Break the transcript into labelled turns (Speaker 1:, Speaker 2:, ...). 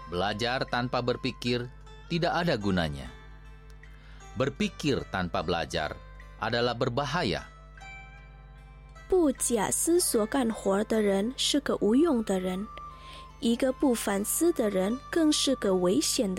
Speaker 1: Belajar tanpa berpikir tidak ada gunanya. Berpikir tanpa belajar adalah berbahaya.
Speaker 2: 不假思索干活的人是个无用的人，一个不反思的人更是个危险的